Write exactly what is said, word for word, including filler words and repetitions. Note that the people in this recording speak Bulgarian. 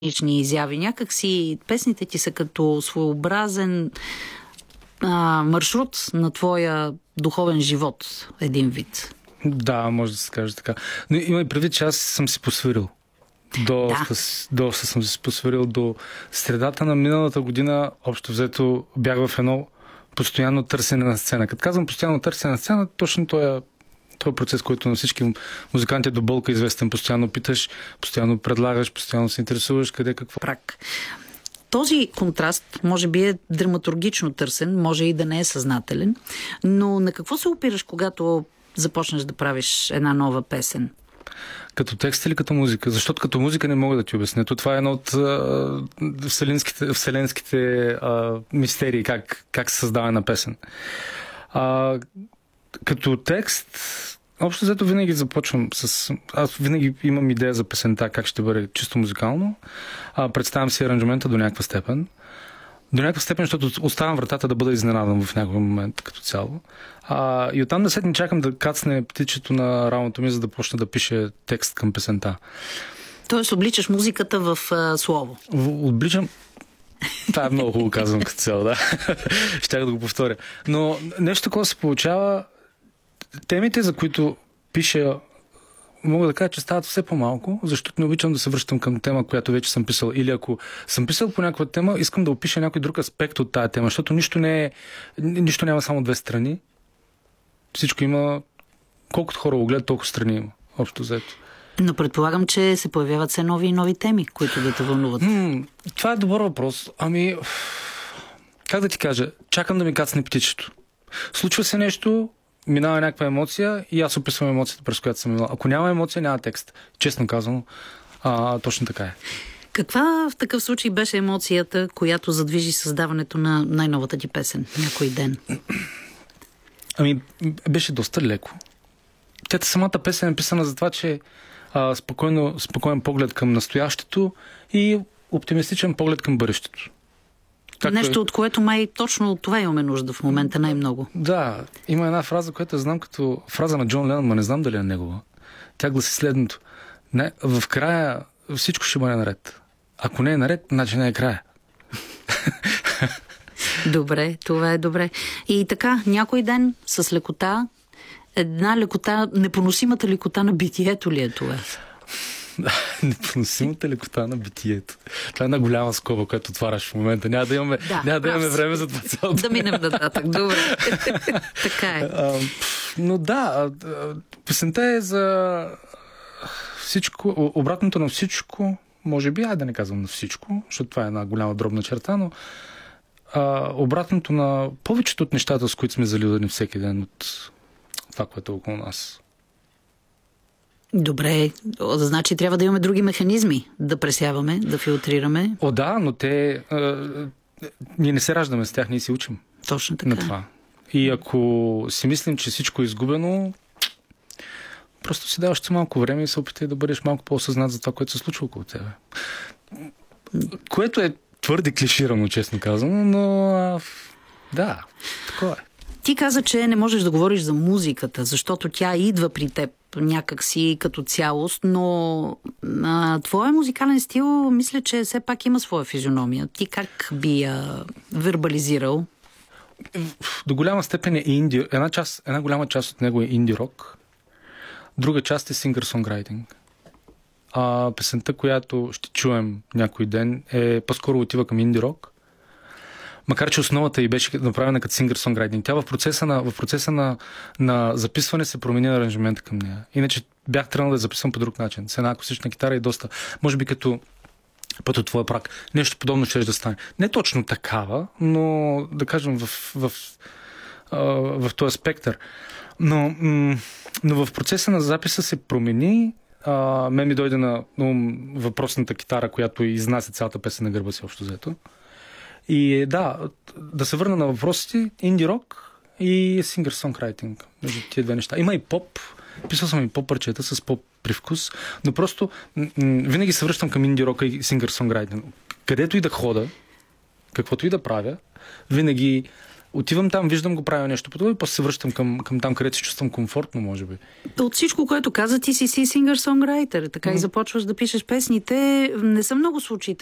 сценични изяви. Някак си песните ти са като своеобразен а, маршрут на твоя духовен живот, един вид. Да, може да се каже така. Но има и предвид, че аз съм си посвирил. Доста, да. доста съм си посвирил. До средата на миналата година, общо взето, бях в едно постоянно търсене на сцена. Като казвам постоянно търсене на сцена, точно този, този процес, който на всички музиканти до болка известен. Постоянно питаш, постоянно предлагаш, постоянно се интересуваш къде какво. Прак. Този контраст може би е драматургично търсен, може и да не е съзнателен, но на какво се опираш, когато започнеш да правиш една нова песен? Като текст или като музика? Защото като музика не мога да ти обясня. То това е едно от а, вселенските, вселенските а, мистерии, как, как се създава една песен. А, като текст, общо взето винаги започвам с... Аз винаги имам идея за песента, как ще бъде чисто музикално. А, представям си аранжумента до някаква степен. До някаква степен, защото оставям вратата да бъда изненадан в някой момент като цяло. А, и оттам насетне не чакам да кацне птичето на рамото ми, за да почне да пише текст към песента. Тоест обличаш музиката в а, слово. В, обличам... Това е много хубаво казвам като цяло, да. Щях да го повторя. Но нещо такова се получава. Темите, за които пиша, мога да кажа, че стават все по-малко, защото не обичам да се връщам към тема, която вече съм писал. Или ако съм писал по някаква тема, искам да опиша някой друг аспект от тая тема, защото нищо не е, нищо няма само две страни. Всичко има, колкото хора го гледат, толкова страни има. Общо взето. Но предполагам, че се появяват все нови и нови теми, които да те вълнуват. М- това е добър въпрос. Ами, как да ти кажа? Чакам да ми кацне птичето. Случва се нещо, минава някаква емоция и аз описвам емоцията, през която съм минал. Ако няма емоция, няма текст. Честно казано, а, точно така е. Каква в такъв случай беше емоцията, която задвижи създаването на най-новата ти песен някой ден? Ами, беше доста леко. Тята самата песен е написана за това, че а, спокойно, спокоен поглед към настоящето и оптимистичен поглед към бъдещето. Както нещо, е... от което май точно от това имаме нужда в момента най-много. Да, има една фраза, която знам като фраза на Джон Ленън, но не знам дали е негова. Тя гласи следното. Не, в края всичко ще бъде наред. Ако не е наред, значи не е края. Добре, това е добре. И така, някой ден с лекота, една лекота, непоносимата лекота на битието ли е това? Непоносимата лекота на битието. Това е една голяма скоба, която отваряш в момента. Няма да имаме, да, няма да имаме време за това цялото. Да минем нататък, добре. Така е. А, но да, песента е за всичко, обратното на всичко, може би, ай да не казвам на всичко, защото това е една голяма дробна черта, но а, обратното на повечето от нещата, с които сме заливани всеки ден от това, което е около нас. Добре, значи трябва да имаме други механизми да пресяваме, да филтрираме. О, да, но те... А, ние не се раждаме с тях, ние си учим. Точно така. На това. И ако си мислим, че всичко е изгубено, просто си даваш малко време и се опитай да бъдеш малко по-осъзнат за това, което се случва около тебе. Което е твърде клиширано, честно казано, но а, да, такова е. Ти каза, че не можеш да говориш за музиката, защото тя идва при теб някакси като цялост, но а, твоя музикален стил, мисля, че все пак има своя физиономия. Ти как би я вербализирал? До голяма степен е инди. Една, част, една голяма част от него е инди рок, друга част е сингър-сонграйтинг. А песента, която ще чуем някой ден, е по-скоро отива към инди рок. Макар че основата й беше направена като сингър-сонграйтинг. Тя в процеса на, в процеса на, на записване се промени аранжимента към нея. Иначе бях тръгнал да я записвам по друг начин. С една акустична китара и доста. Може би като път от твоя прак. Нещо подобно ще да стане. Не точно такава, но да кажем в, в, в, в, в този спектър. Но, м- но в процеса на записа се промени. А, мен ми дойде на ум въпросната китара, която изнася цялата песен на гърба си общо взето. И да, да се върна на въпросите, инди рок и сингър-сонграйтинг. Между тия две неща. Има и поп. Писал съм и поп парчета с поп привкус, но просто м- м- винаги се връщам към инди рока и сингър-сонграйтинг. Където и да хода, каквото и да правя, винаги отивам там, виждам го, правя нещо подобно и после се връщам към, към там, където се чувствам комфортно, може би. От всичко, което каза, ти си си сингър-сонграйтер, така mm-hmm. и започваш да пишеш песните. Не са много случаите,